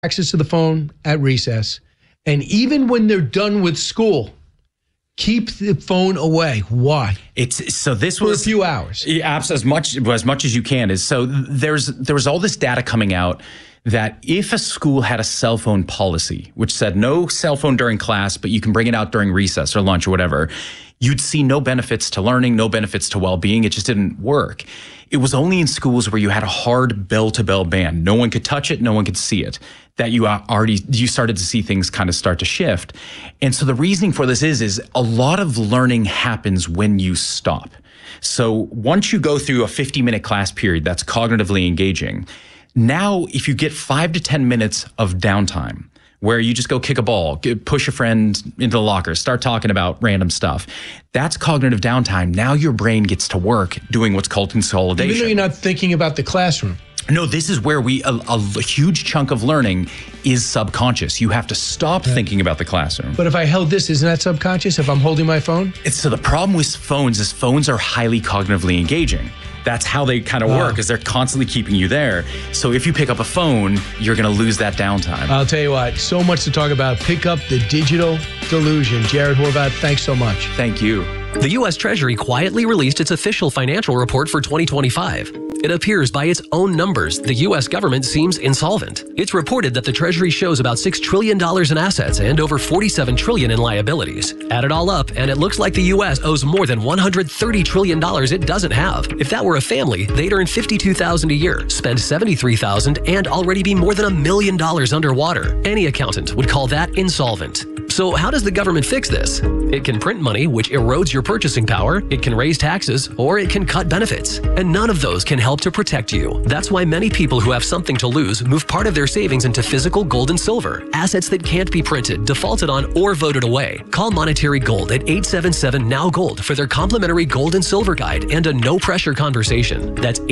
access to the phone at recess. And even when they're done with school, keep the phone away. Why? For a few hours. As much as you can. There was all this data coming out that if a school had a cell phone policy, which said no cell phone during class, but you can bring it out during recess or lunch or whatever, you'd see no benefits to learning, no benefits to well-being. It just didn't work. It was only in schools where you had a hard bell-to-bell ban. No one could touch it, no one could see it, that you started to see things kind of start to shift. And so the reasoning for this is a lot of learning happens when you stop. So once you go through a 50-minute class period that's cognitively engaging, now if you get 5 to 10 minutes of downtime, where you just go kick a ball, push a friend into the locker, start talking about random stuff. That's cognitive downtime. Now your brain gets to work doing what's called consolidation. Even though you're not thinking about the classroom. No, this is where a huge chunk of learning is subconscious. You have to stop thinking about the classroom. But if I held this, isn't that subconscious if I'm holding my phone? So the problem with phones is phones are highly cognitively engaging. That's how they kind of work, is they're constantly keeping you there. So if you pick up a phone, you're going to lose that downtime. I'll tell you what, so much to talk about. Pick up the digital delusion. Jared Horvath, thanks so much. Thank you. The U.S. Treasury quietly released its official financial report for 2025. It appears by its own numbers, the U.S. government seems insolvent. It's reported that the Treasury shows about $6 trillion in assets and over $47 trillion in liabilities. Add it all up, and it looks like the U.S. owes more than $130 trillion it doesn't have. If that were a family, they'd earn $52,000 a year, spend $73,000, and already be more than $1 million underwater. Any accountant would call that insolvent. So how does the government fix this? It can print money, which erodes your purchasing power, it can raise taxes, or it can cut benefits. And none of those can help to protect you. That's why many people who have something to lose move part of their savings into physical gold and silver, assets that can't be printed, defaulted on, or voted away. Call Monetary Gold at 877-NOW-GOLD for their complimentary gold and silver guide and a no-pressure conversation. That's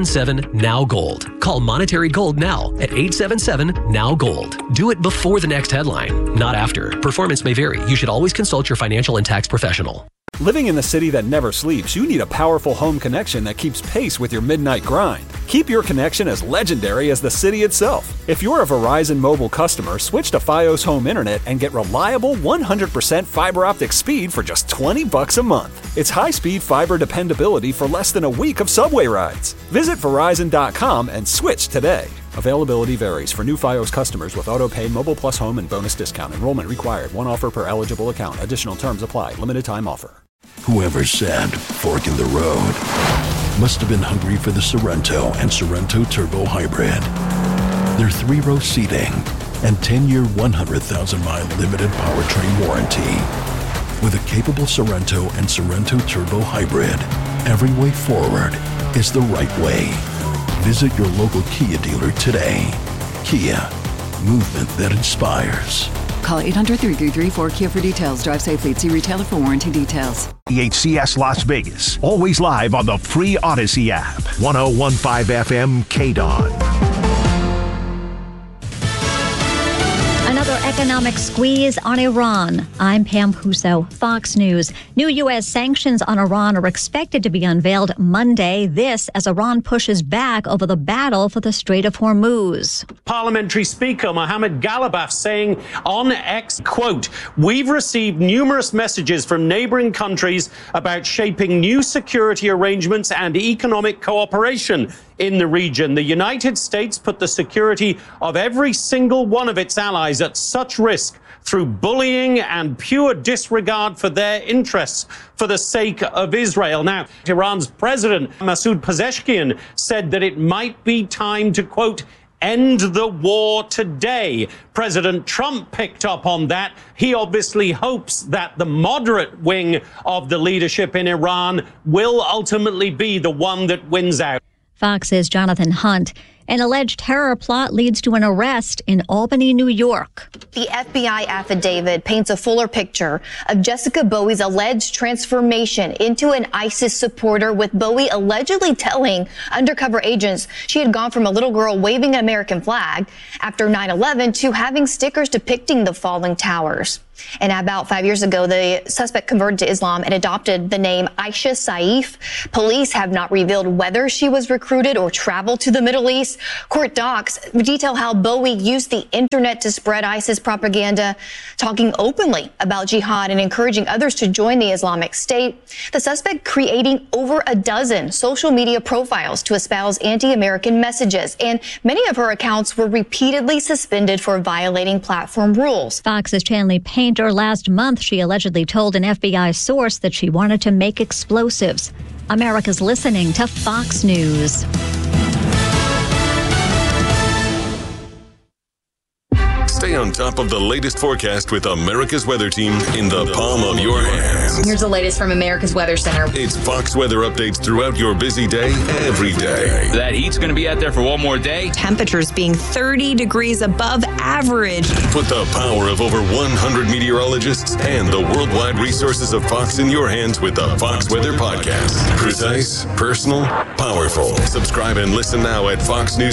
877-NOW-GOLD. Call Monetary Gold now at 877-NOW-GOLD. Do it before the next headline, not after. Performance may vary. You should always consult your financial and tax professional. Living in the city that never sleeps, you need a powerful home connection that keeps pace with your midnight grind. Keep your connection as legendary as the city itself. If you're a Verizon Mobile customer, switch to Fios Home Internet and get reliable 100% fiber optic speed for just $20 a month. It's high-speed fiber dependability for less than a week of subway rides. Visit Verizon.com and switch today. Availability varies. For new Fios customers with auto-pay, Mobile Plus Home, and bonus discount. Enrollment required. One offer per eligible account. Additional terms apply. Limited time offer. Whoever said fork in the road must have been hungry for the Sorrento and Sorrento Turbo Hybrid. Their 3-row seating and 10-year, 100,000-mile limited powertrain warranty. With a capable Sorrento and Sorrento Turbo Hybrid, every way forward is the right way. Visit your local Kia dealer today. Kia, movement that inspires. Call 800-333-4KIA for details. Drive safely. See retailer for warranty details. EHCS Las Vegas. Always live on the free Odyssey app. 101.5 FM KDON. Another economic squeeze on Iran. I'm Pam Huso, Fox News. New U.S. sanctions on Iran are expected to be unveiled Monday. This as Iran pushes back over the battle for the Strait of Hormuz. Parliamentary Speaker Mohammed Ghalibaf saying on X, quote, "We've received numerous messages from neighboring countries about shaping new security arrangements and economic cooperation in the region. The United States put the security of every single one of its allies at such risk through bullying and pure disregard for their interests for the sake of Israel." Now, Iran's president, Masoud Pezeshkian, said that it might be time to, quote, "end the war today." President Trump picked up on that. He obviously hopes that the moderate wing of the leadership in Iran will ultimately be the one that wins out. Fox's Jonathan Hunt. An alleged terror plot leads to an arrest in Albany, New York. The FBI affidavit paints a fuller picture of Jessica Bowie's alleged transformation into an ISIS supporter, with Bowie allegedly telling undercover agents she had gone from a little girl waving an American flag after 9/11 to having stickers depicting the falling towers. And about 5 years ago, the suspect converted to Islam and adopted the name Aisha Saif. Police have not revealed whether she was recruited or traveled to the Middle East. Court docs detail how Bowie used the internet to spread ISIS propaganda, talking openly about jihad and encouraging others to join the Islamic State. The suspect creating over a dozen social media profiles to espouse anti-American messages, and many of her accounts were repeatedly suspended for violating platform rules. Fox's Chanley Painter last month, she allegedly told an FBI source that she wanted to make explosives. America's listening to Fox News. Stay on top of the latest forecast with America's Weather Team in the palm of your hands. Here's the latest from America's Weather Center. It's Fox weather updates throughout your busy day, every day. That heat's going to be out there for one more day. Temperatures being 30 degrees above average. Put the power of over 100 meteorologists and the worldwide resources of Fox in your hands with the Fox Weather Podcast. Precise, personal, powerful. Subscribe and listen now at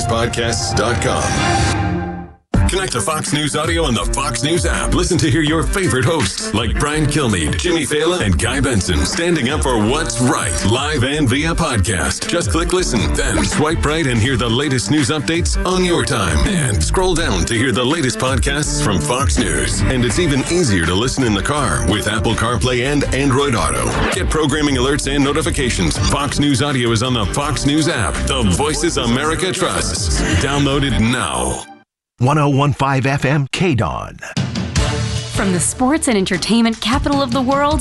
foxnewspodcasts.com. Connect to Fox News Audio on the Fox News app. Listen to hear your favorite hosts like Brian Kilmeade, Jimmy Fallon, and Guy Benson standing up for what's right, live and via podcast. Just click listen, then swipe right and hear the latest news updates on your time. And scroll down to hear the latest podcasts from Fox News. And it's even easier to listen in the car with Apple CarPlay and Android Auto. Get programming alerts and notifications. Fox News Audio is on the Fox News app. The voices America trusts. Download it now. 101.5 FM KDON. From the sports and entertainment capital of the world,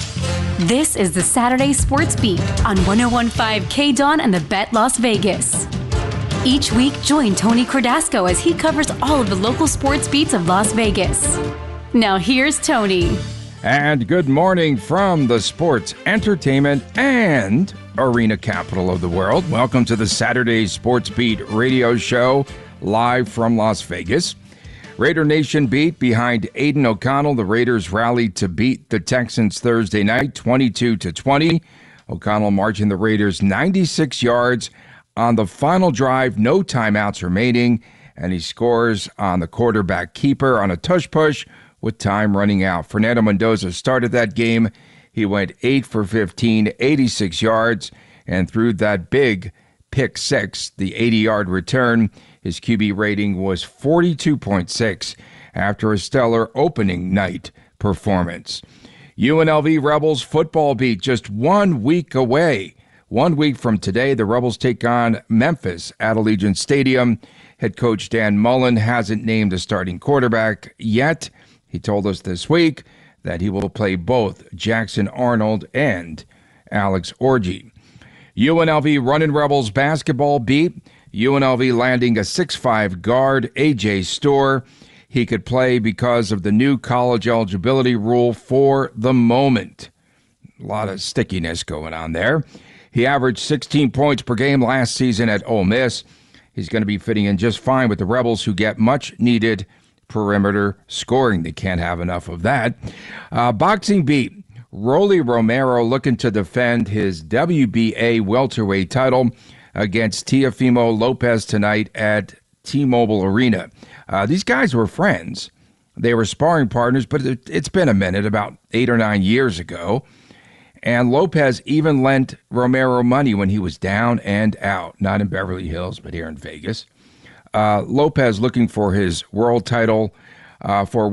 this is the Saturday Sports Beat on 101.5 KDON and the Bet Las Vegas. Each week, join Tony Cordasco as he covers all of the local sports beats of Las Vegas. Now here's Tony. And good morning from the sports, entertainment, and arena capital of the world. Welcome to the Saturday Sports Beat radio show, live from Las Vegas. Raider Nation beat behind Aiden O'Connell. The Raiders rallied to beat the Texans Thursday night, 22-20. O'Connell marching the Raiders 96 yards on the final drive, no timeouts remaining, and he scores on the quarterback keeper on a tush push with time running out. Fernando Mendoza started that game. He went 8 for 15, 86 yards, and threw that big pick six, the 80-yard return. His QB rating was 42.6 after a stellar opening night performance. UNLV Rebels football beat just 1 week away. 1 week from today, the Rebels take on Memphis at Allegiant Stadium. Head coach Dan Mullen hasn't named a starting quarterback yet. He told us this week that he will play both Jackson Arnold and Alex Orji. UNLV Runnin' Rebels basketball beat. UNLV landing a 6'5" guard, A.J. Storr. He could play because of the new college eligibility rule for the moment. A lot of stickiness going on there. He averaged 16 points per game last season at Ole Miss. He's going to be fitting in just fine with the Rebels, who get much-needed perimeter scoring. They can't have enough of that. Boxing beat. Rolly Romero looking to defend his WBA welterweight title against Teofimo Lopez tonight at T-Mobile Arena. These guys were friends. They were sparring partners, but it's been a minute, about 8 or 9 years ago. And Lopez even lent Romero money when he was down and out, not in Beverly Hills, but here in Vegas. Lopez looking for his world title, in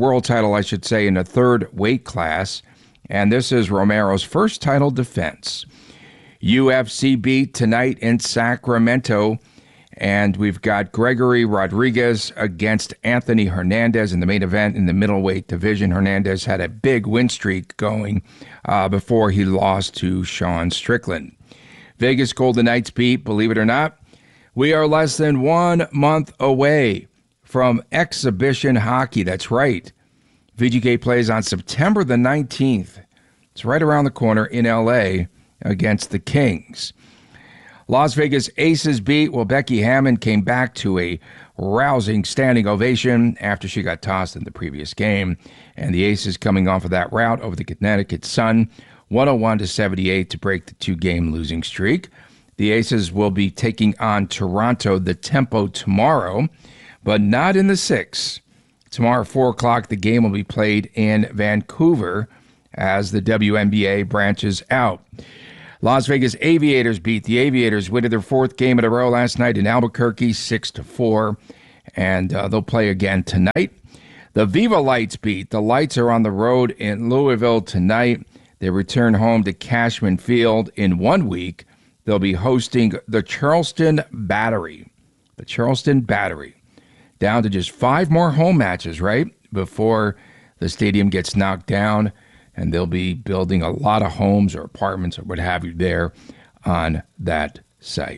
a third weight class. And this is Romero's first title defense. UFC beat tonight in Sacramento. And we've got Gregory Rodriguez against Anthony Hernandez in the main event in the middleweight division. Hernandez had a big win streak going before he lost to Sean Strickland. Vegas Golden Knights beat, believe it or not. We are less than 1 month away from exhibition hockey. That's right. VGK plays on September the 19th. It's right around the corner in L.A. against the Kings. Las Vegas Aces beat. Well, Becky Hammon came back to a rousing standing ovation after she got tossed in the previous game. And the Aces coming off of that rout over the Connecticut Sun, 101-78 to break the 2-game losing streak. The Aces will be taking on Toronto, the Tempo, tomorrow, but not in the 6. Tomorrow, 4 o'clock, the game will be played in Vancouver as the WNBA branches out. Las Vegas Aviators beat the Aviators, winning their 4th game in a row last night in Albuquerque, 6-4, and they'll play again tonight. The Viva Lights beat. The Lights are on the road in Louisville tonight. They return home to Cashman Field in 1 week. They'll be hosting the Charleston Battery. The Charleston Battery. Down to just 5 more home matches, right? Before the stadium gets knocked down. And they'll be building a lot of homes or apartments or what have you there on that site.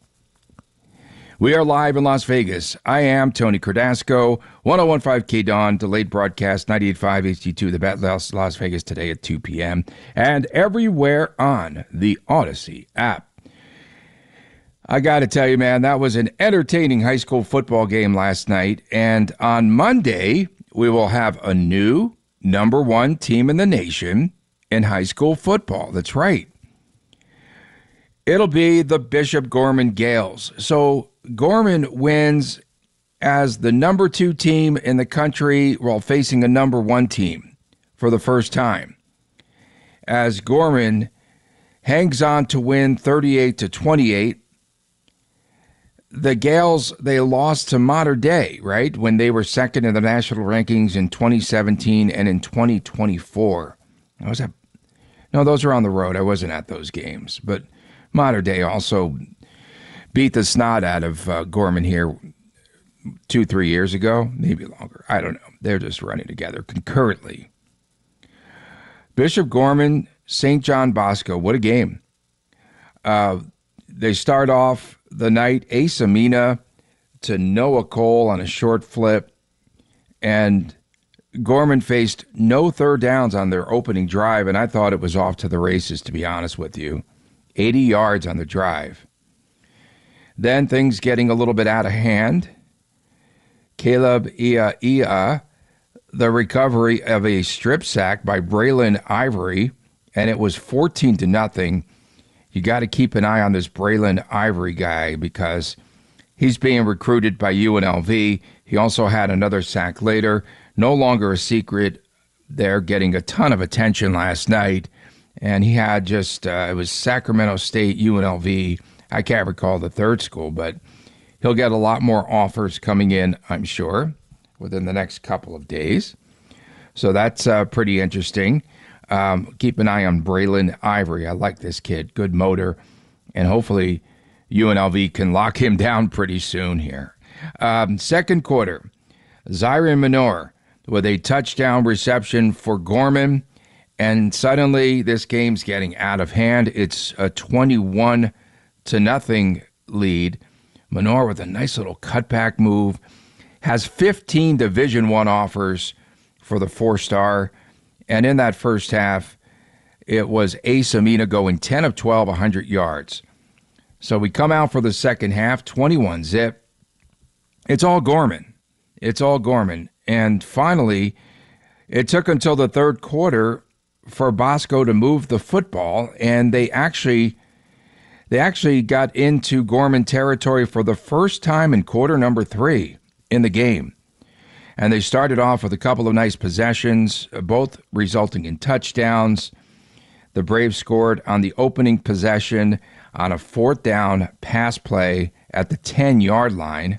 We are live in Las Vegas. I am Tony Cardasco, 101.5 KDON, delayed broadcast, 98.5 HD2, the Bet Las Vegas today at 2 p.m. And everywhere on the Odyssey app. I got to tell you, man, that was an entertaining high school football game last night. And on Monday, we will have a new number 1 team in the nation in high school football. That's right. It'll be the Bishop Gorman Gales. So Gorman wins as the number 2 team in the country while facing a number 1 team for the first time. As Gorman hangs on to win 38-28. The Gales, they lost to Mater Dei, right, when they were second in the national rankings in 2017 and in 2024. No, those are on the road. I wasn't at those games. But Mater Dei also beat the snot out of Gorman here 2-3 years ago, maybe longer. I don't know. They're just running together concurrently. Bishop Gorman, St. John Bosco, what a game. They start off the night, Ace Amina to Noah Cole on a short flip, and Gorman faced no third downs on their opening drive, and I thought it was off to the races, to be honest with you. 80 yards on the drive. Then things getting a little bit out of hand. Caleb Ia, the recovery of a strip sack by Braylon Ivory, and it was 14-0. You got to keep an eye on this Braylon Ivory guy because he's being recruited by UNLV. He also had another sack later. No longer a secret. They're getting a ton of attention last night. And he had just, it was Sacramento State, UNLV. I can't recall the third school, but he'll get a lot more offers coming in, I'm sure, within the next couple of days. So that's pretty interesting. Keep an eye on Braylon Ivory. I like this kid. Good motor. And hopefully UNLV can lock him down pretty soon here. Second quarter, Zyron Minor with a touchdown reception for Gorman. And suddenly this game's getting out of hand. It's a 21-0 lead. Minor with a nice little cutback move. Has 15 Division I offers for the 4-star. And in that first half, it was Ace Amina going 10 of 12, 100 yards. So we come out for the second half, 21-0. It's all Gorman. It's all Gorman. And finally, it took until the third quarter for Bosco to move the football, and they actually got into Gorman territory for the first time in quarter number 3 in the game. And they started off with a couple of nice possessions, both resulting in touchdowns. The Braves scored on the opening possession on a 4th down pass play at the 10-yard line.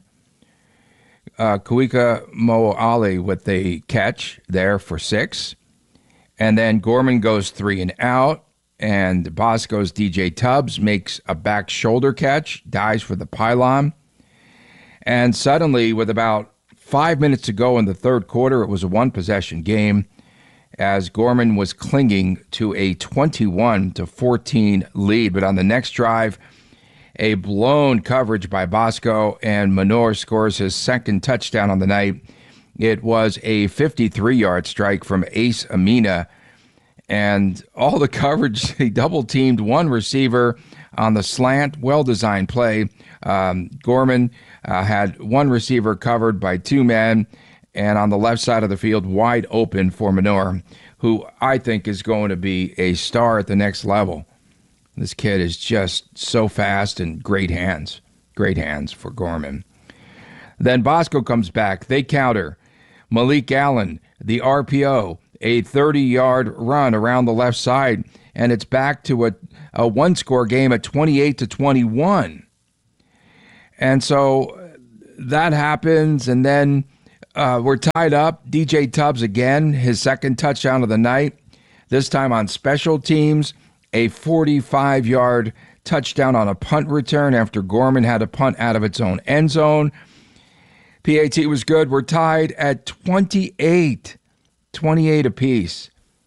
Kuika Moali with a catch there for 6. And then Gorman goes 3 and out, and Bosco's DJ Tubbs makes a back shoulder catch, dives for the pylon. And suddenly, with about 5 minutes to go in the third quarter, it was a 1-possession game as Gorman was clinging to a 21-14 lead. But on the next drive, a blown coverage by Bosco, and Minor scores his second touchdown on the night. It was a 53-yard strike from Ace Amina, and all the coverage, he double-teamed one receiver on the slant, well-designed play. Gorman had one receiver covered by 2 men, and on the left side of the field, wide open for Minor, who I think is going to be a star at the next level. This kid is just so fast and great hands for Gorman. Then Bosco comes back. They counter. Malik Allen, the RPO, a 30-yard run around the left side, and it's back to a one-score game at 28-21. And so that happens, and then we're tied up. DJ Tubbs again, his second touchdown of the night, this time on special teams, a 45-yard touchdown on a punt return after Gorman had a punt out of its own end zone. PAT was good. We're tied at 28 apiece.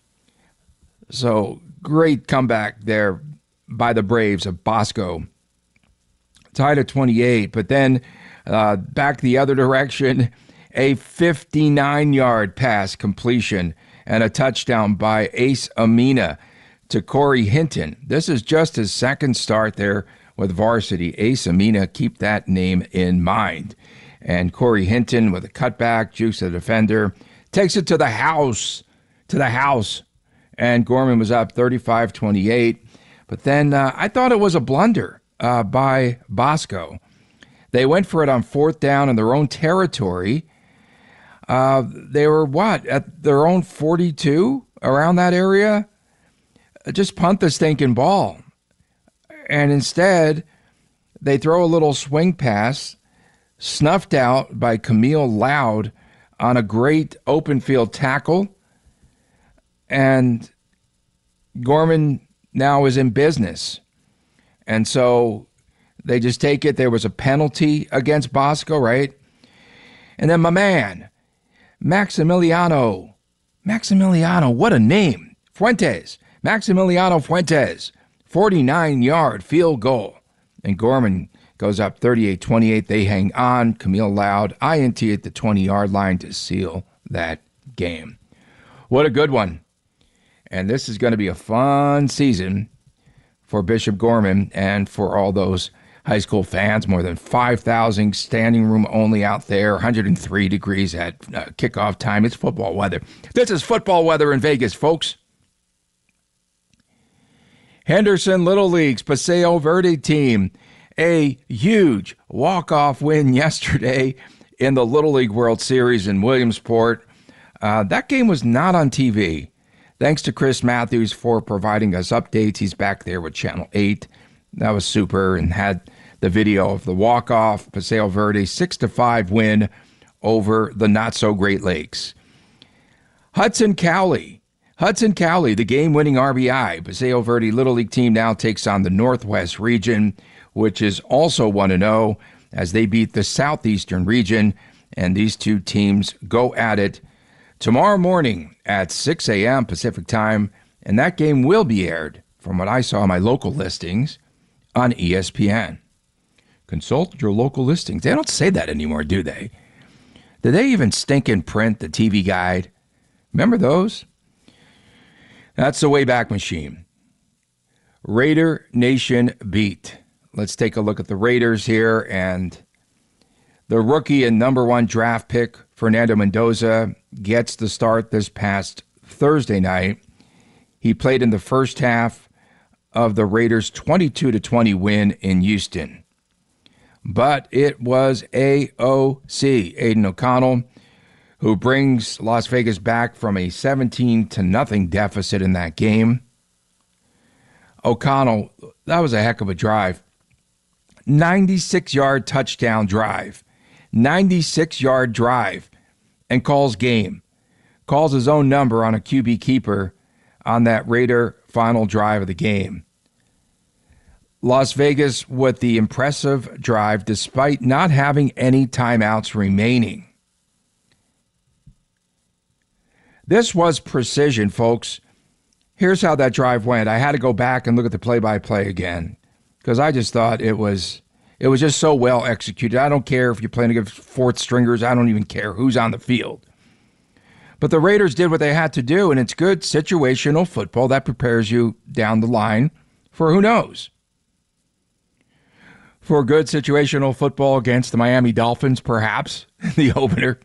So great comeback there by the Braves of Bosco. Tied at 28, but then back the other direction, a 59-yard pass completion and a touchdown by Ace Amina to Corey Hinton. This is just his second start there with varsity. Ace Amina, keep that name in mind. And Corey Hinton with a cutback, jukes the defender, takes it to the house. And Gorman was up 35-28. But then I thought it was a blunder by Bosco. They went for it on fourth down in their own territory. They were, at their own 42, around that area? Just punt the stinking ball. And instead, they throw a little swing pass, snuffed out by Camille Loud on a great open field tackle. And Gorman now is in business. And so they just take it. There was a penalty against Bosco, right? And then my man, Maximiliano, what a name. Maximiliano Fuentes, 49-yard field goal. And Gorman goes up 38-28. They hang on. Camille Loud, INT at the 20-yard line to seal that game. What a good one. And this is going to be a fun season for Bishop Gorman and for all those high school fans. More than 5,000 standing room only out there. 103 degrees at kickoff time. It's football weather. This is football weather in Vegas, folks. Henderson Little League's Paseo Verde team, a huge walk-off win yesterday in the Little League World Series in Williamsport. That game was not on TV. Thanks to Chris Matthews for providing us updates. He's back there with Channel 8. That was super, and had the video of the walk-off. Paseo Verde 6-5 win over the not-so-Great Lakes. Hudson Cowley, the game-winning RBI. Paseo Verde Little League team now takes on the Northwest region, which is also 1-0 as they beat the Southeastern region. And these two teams go at it tomorrow morning at 6 a.m. Pacific time. And that game will be aired, from what I saw in my local listings, on ESPN. Consult your local listings. They don't say that anymore, do they? Do they even stinking print the TV guide? Remember those? That's the Wayback Machine. Raider Nation beat. Let's take a look at the Raiders here. And the rookie and number one draft pick, Fernando Mendoza, gets the start this past Thursday night. He played in the first half of the Raiders' 22-20 win in Houston. But it was AOC, Aiden O'Connell, who brings Las Vegas back from a 17-0 deficit in that game. O'Connell, that was a heck of a drive. 96-yard touchdown drive. 96-yard drive, and calls game. Calls his own number on a QB keeper on that Raider final drive of the game. Las Vegas with the impressive drive despite not having any timeouts remaining. This was precision, folks. Here's how that drive went. I had to go back and look at the play-by-play again because I just thought it was just so well executed. I don't care if you're playing against fourth stringers. I don't even care who's on the field. But the Raiders did what they had to do, and it's good situational football that prepares you down the line for who knows. For good situational football against the Miami Dolphins, perhaps, the opener.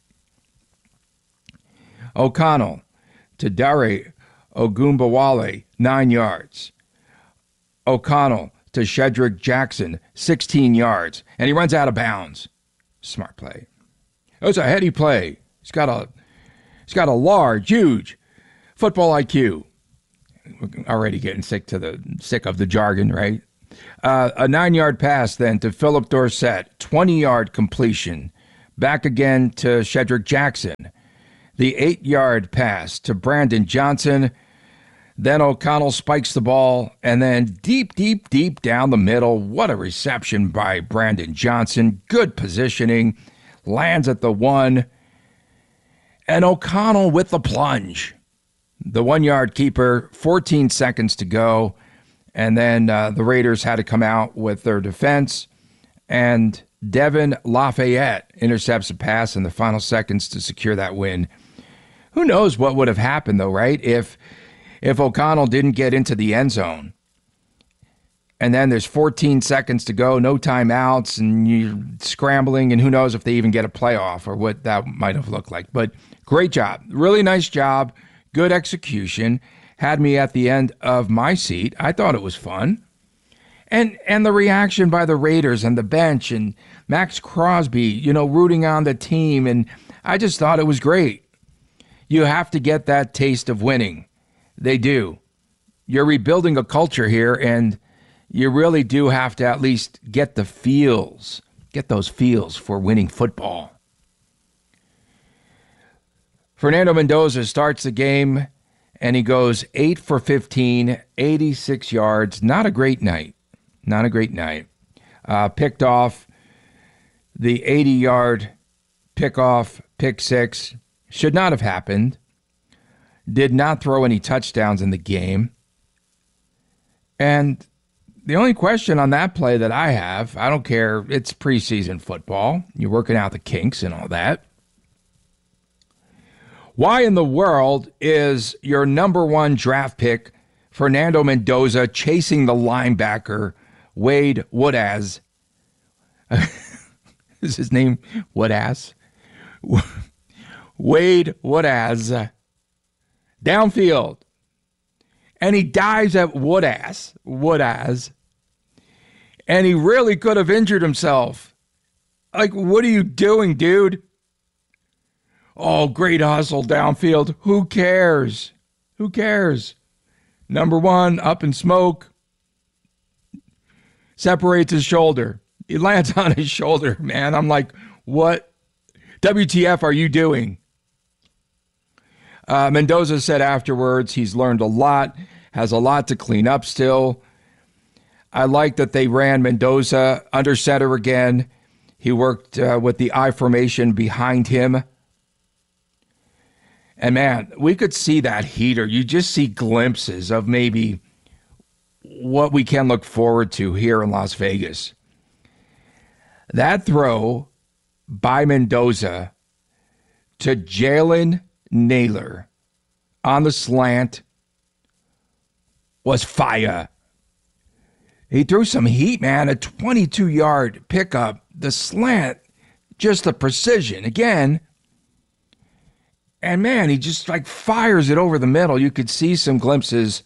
O'Connell to Dare Ogunbowale, 9 yards. O'Connell to Shedrick Jackson, 16 yards, and he runs out of bounds. Smart play. It was a heady play. He's got a large, huge football IQ. We're already getting sick of the jargon, right? A 9-yard pass then to Philip Dorsett, 20-yard completion. Back again to Shedrick Jackson. The 8-yard pass to Brandon Johnson. Then O'Connell spikes the ball, and then deep down the middle. What a reception by Brandon Johnson. Good positioning. Lands at the 1. And O'Connell with the plunge. The 1-yard keeper, 14 seconds to go. And then the Raiders had to come out with their defense. And Devin Lafayette intercepts a pass in the final seconds to secure that win. Who knows what would have happened, though, right? If O'Connell didn't get into the end zone. And then there's 14 seconds to go, no timeouts, and you're scrambling, and who knows if they even get a playoff or what that might have looked like. But great job. Really nice job. Good execution. Had me at the end of my seat. I thought it was fun. And the reaction by the Raiders and the bench and Max Crosby, rooting on the team. And I just thought it was great. You have to get that taste of winning. They do. You're rebuilding a culture here, and you really do have to at least get those feels for winning football. Fernando Mendoza starts the game, and he goes 8 for 15, 86 yards. Not a great night. Picked off the 80-yard pickoff, pick 6. Should not have happened. Did not throw any touchdowns in the game. And the only question on that play that I have, I don't care, it's preseason football. You're working out the kinks and all that. Why in the world is your number 1 draft pick, Fernando Mendoza, chasing the linebacker, Wade Woodaz? Is his name Woodaz? Wade Woodaz. Downfield. And he dives at Woodaz. And he really could have injured himself. Like, what are you doing, dude? Oh, great hustle downfield. Who cares? Number 1, up in smoke. Separates his shoulder. He lands on his shoulder, man. I'm like, what? WTF are you doing? Mendoza said afterwards he's learned a lot, has a lot to clean up still. I like that they ran Mendoza under center again. He worked with the I formation behind him. And man, we could see that heater. You just see glimpses of maybe what we can look forward to here in Las Vegas. That throw by Mendoza to Jalen Naylor on the slant was fire. He threw some heat, man. A 22-yard pickup. The slant, just the precision. Again, and man, he just fires it over the middle. You could see some glimpses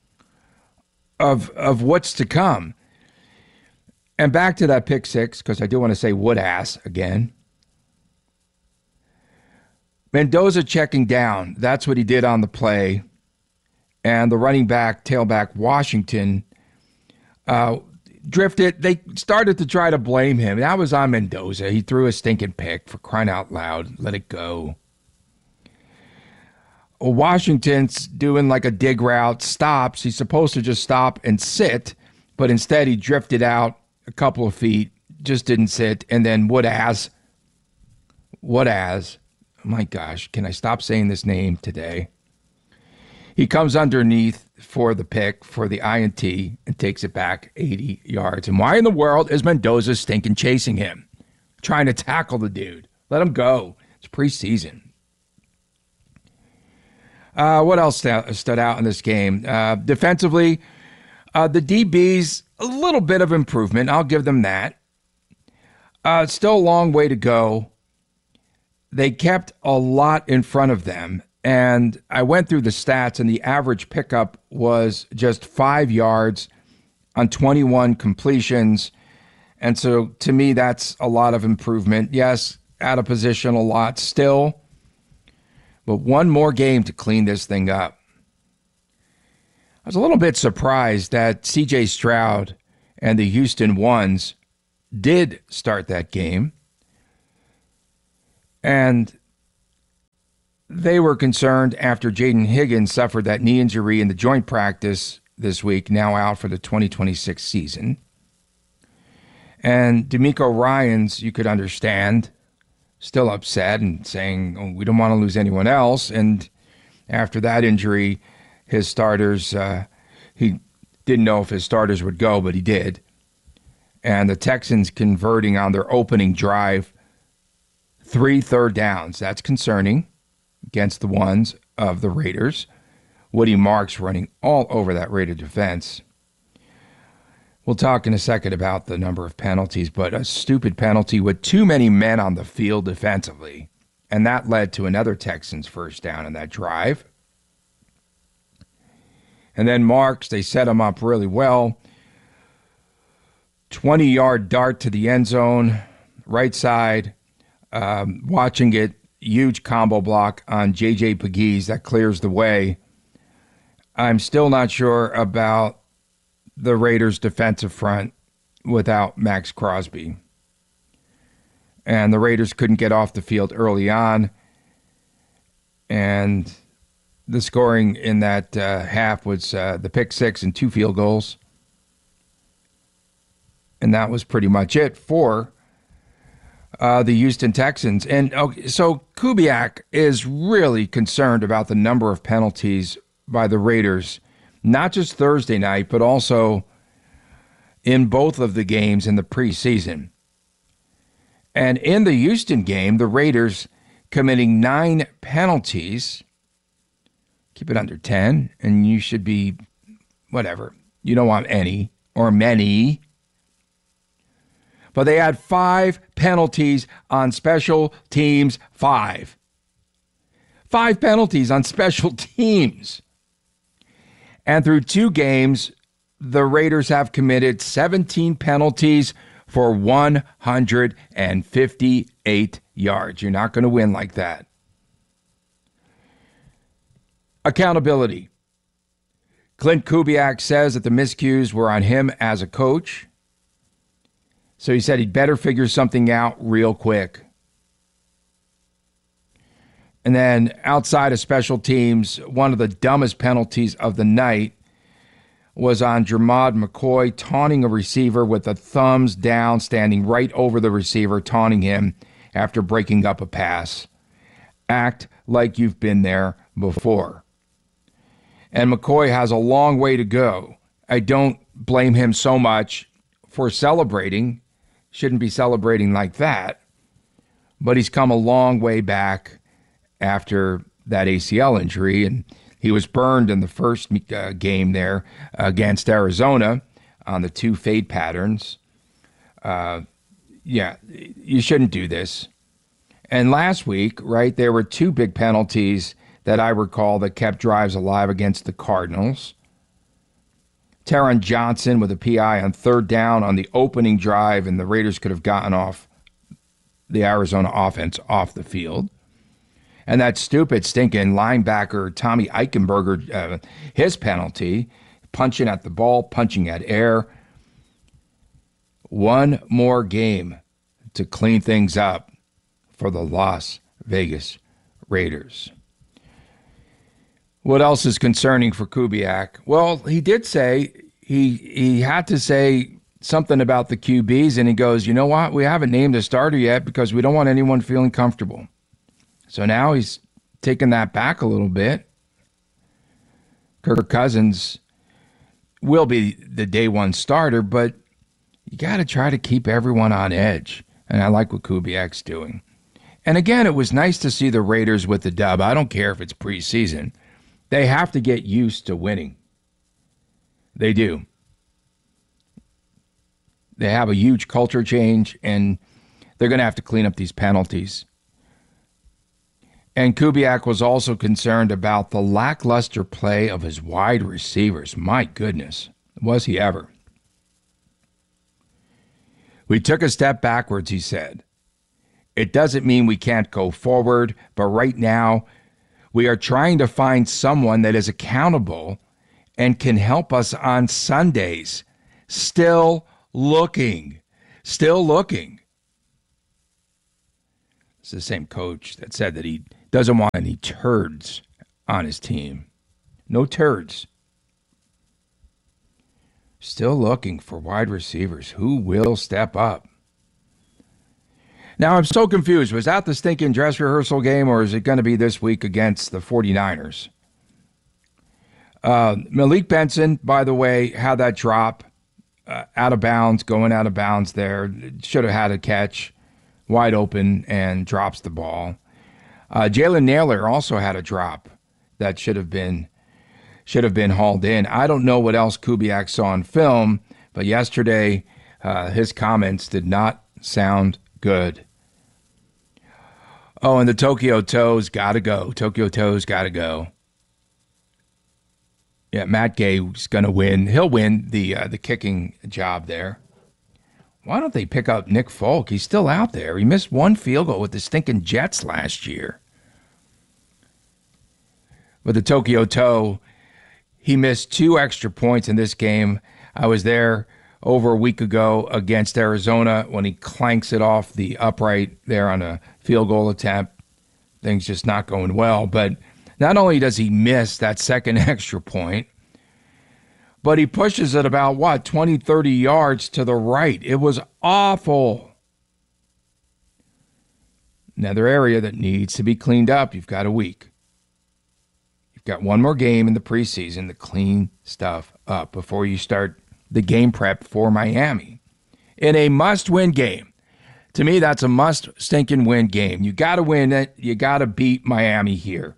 of what's to come. And back to that pick 6, because I do want to say Woodass again. Mendoza checking down. That's what he did on the play. And the running back, tailback, Washington, drifted. They started to try to blame him. That was on Mendoza. He threw a stinking pick, for crying out loud. Let it go. Washington's doing like a dig route, stops. He's supposed to just stop and sit, but instead he drifted out a couple of feet, just didn't sit, and then Woodaz, oh my gosh, can I stop saying this name today? He comes underneath for the pick, for the INT, and takes it back 80 yards. And why in the world is Mendoza stinking chasing him? Trying to tackle the dude. Let him go. It's preseason. What else stood out in this game? Defensively, the DBs, a little bit of improvement. I'll give them that. Still a long way to go. They kept a lot in front of them. And I went through the stats, and the average pickup was just 5 yards on 21 completions. And so, to me, that's a lot of improvement. Yes, out of position a lot still, But one more game to clean this thing up. I was a little bit surprised that C.J. Stroud and the Houston Ones did start that game. And they were concerned after Jaden Higgins suffered that knee injury in the joint practice this week, now out for the 2026 season. And D'Amico Ryans, you could understand, still upset and saying, oh, we don't want to lose anyone else. And after that injury, his starters, he didn't know if his starters would go, but he did. And the Texans converting on their opening drive, 3 third downs. That's concerning against the ones of the Raiders. Woody Marks running all over that Raider defense. We'll talk in a second about the number of penalties, but a stupid penalty with too many men on the field defensively. And that led to another Texans first down in that drive. And then Marks, they set him up really well. 20-yard dart to the end zone, right side. Watching it, huge combo block on J.J. Pegues that clears the way. I'm still not sure about the Raiders' defensive front without Max Crosby. And the Raiders couldn't get off the field early on. And the scoring in that half was the pick six and 2 field goals. And that was pretty much it for the Houston Texans. And so Kubiak is really concerned about the number of penalties by the Raiders, not just Thursday night, but also in both of the games in the preseason. And in the Houston game, the Raiders committing 9 penalties. Keep it under 10, and you should be whatever. You don't want any or many. But they had 5 penalties on special teams. 5 penalties on special teams. And through 2 games, the Raiders have committed 17 penalties for 158 yards. You're not going to win like that. Accountability. Clint Kubiak says that the miscues were on him as a coach. So he said he'd better figure something out real quick. And then outside of special teams, one of the dumbest penalties of the night was on Jermod McCoy taunting a receiver with the thumbs down, standing right over the receiver, taunting him after breaking up a pass. Act like you've been there before. And McCoy has a long way to go. I don't blame him so much for celebrating. Shouldn't be celebrating like that. But he's come a long way back after that ACL injury, and he was burned in the first game there against Arizona on the 2 fade patterns. Yeah, you shouldn't do this. And last week, right, there were 2 big penalties that I recall that kept drives alive against the Cardinals. Taron Johnson with a PI on 3rd down on the opening drive, and the Raiders could have gotten off the Arizona offense off the field. And that stupid, stinking linebacker, Tommy Eichenberger, his penalty, punching at the ball, punching at air. One more game to clean things up for the Las Vegas Raiders. What else is concerning for Kubiak? Well, he did say, he had to say something about the QBs, and he goes, you know what? We haven't named a starter yet because we don't want anyone feeling comfortable. So now he's taking that back a little bit. Kirk Cousins will be the day one starter, but you got to try to keep everyone on edge. And I like what Kubiak's doing. And again, it was nice to see the Raiders with the dub. I don't care if it's preseason. They have to get used to winning. They do. They have a huge culture change, and they're going to have to clean up these penalties. And Kubiak was also concerned about the lackluster play of his wide receivers. My goodness, was he ever? We took a step backwards, he said. It doesn't mean we can't go forward, but right now We are trying to find someone that is accountable and can help us on Sundays. Still looking. Still looking. It's the same coach that said that he doesn't want any turds on his team. No turds. Still looking for wide receivers. Who will step up? Now, I'm so confused. Was that the stinking dress rehearsal game, or is it going to be this week against the 49ers? Malik Benson, by the way, had that drop out of bounds, going out of bounds there. Should have had a catch wide open and drops the ball. Jalen Nailor also had a drop that should have been hauled in. I don't know what else Kubiak saw on film, but yesterday his comments did not sound good. Oh, and the Tokyo Toes got to go. Tokyo Toes got to go. Yeah, Matt Gay's going to win. He'll win the kicking job there. Why don't they pick up Nick Folk? He's still out there. He missed one field goal with the stinking Jets last year. But the Tokyo Toe, he missed 2 extra points in this game. I was there over a week ago against Arizona when he clanks it off the upright there on a field goal attempt. Things just not going well. But not only does he miss that second extra point, but he pushes it about, 20, 30 yards to the right. It was awful. Another area that needs to be cleaned up. You've got a week. You've got one more game in the preseason to clean stuff up before you start the game prep for Miami. In a must-win game. To me, that's a must-stinking-win game. You got to win it. You got to beat Miami here.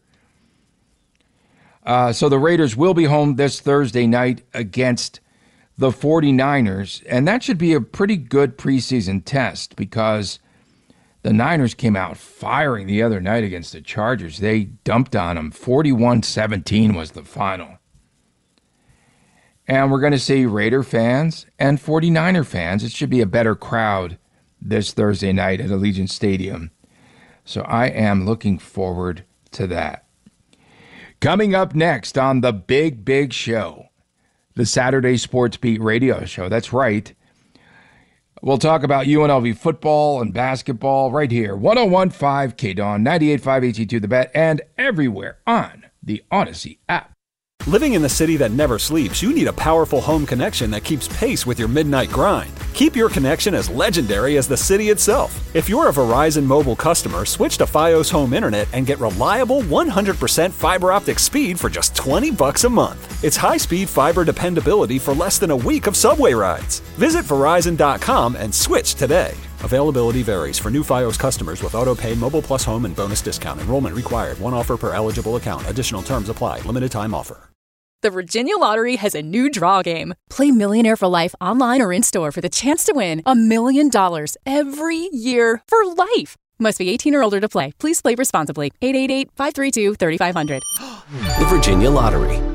So the Raiders will be home this Thursday night against the 49ers, and that should be a pretty good preseason test because the Niners came out firing the other night against the Chargers. They dumped on them. 41-17 was the final. And we're going to see Raider fans and 49er fans. It should be a better crowd this Thursday night at Allegiant Stadium. So I am looking forward to that. Coming up next on the Big Show, the Saturday Sports Beat radio show. That's right. We'll talk about UNLV football and basketball right here. 101.5 KDAWN, 98.5 HE2 The Bet, and everywhere on the Odyssey app. Living in the city that never sleeps, you need a powerful home connection that keeps pace with your midnight grind. Keep your connection as legendary as the city itself. If you're a Verizon Mobile customer, switch to Fios Home Internet and get reliable 100% fiber optic speed for just $20 a month. It's high-speed fiber dependability for less than a week of subway rides. Visit Verizon.com and switch today. Availability varies for new Fios customers with auto-pay, Mobile Plus Home, and bonus discount. Enrollment required. One offer per eligible account. Additional terms apply. Limited time offer. The Virginia Lottery has a new draw game. Play Millionaire for Life online or in-store for the chance to win $1 million every year for life. Must be 18 or older to play. Please play responsibly. 888-532-3500. The Virginia Lottery.